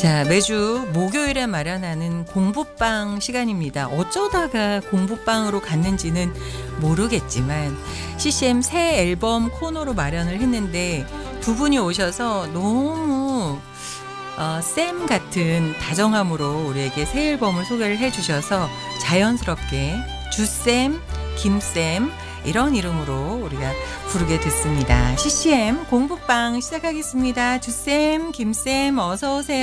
자, 매주 목요일에 마련하는 공부방 시간입니다. 어쩌다가 공부방으로 갔는지는 모르겠지만 CCM 새 앨범 코너로 마련을 했는데 두 분이 오셔서 너무 쌤 같은 다정함으로 우리에게 새 앨범을 소개를 해주셔서 자연스럽게 주쌤, 김쌤 이런 이름으로 우리가 부르게 됐습니다. CCM 공부방 시작하겠습니다. 주쌤, 김쌤 어서 오세요.